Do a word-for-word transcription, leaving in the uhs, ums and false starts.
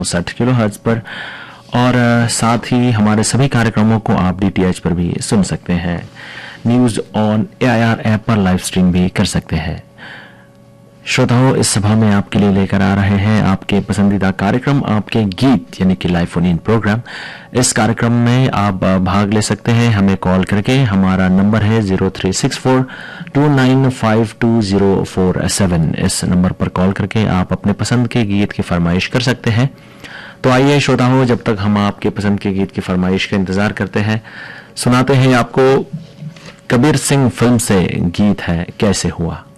साठ kilo hertz पर और अ, साथ ही हमारे सभी कार्यक्रमों को आप डीटीएच पर भी सुन सकते हैं। न्यूज ऑन एआईआर ऐप पर लाइव स्ट्रीम भी कर सकते हैं। श्रोताओं, इस सभा में आपके लिए लेकर आ रहे हैं आपके पसंदीदा कार्यक्रम आपके गीत यानी कि लाइव फोन इन प्रोग्राम। इस कार्यक्रम में आप अ, भाग ले सकते हैं हमें कॉल करके। हमारा नंबर है zero three six four to nine five to zero four seven. इस नंबर पर कॉल करके आप अपने पसंद के गीत की फरमाइश कर सकते हैं। तो आइए श्रोताओं, जब तक हम आपके पसंद के गीत की फरमाइश का इंतजार करते हैं, सुनाते हैं आपको कबीर सिंह फिल्म से गीत है कैसे हुआ।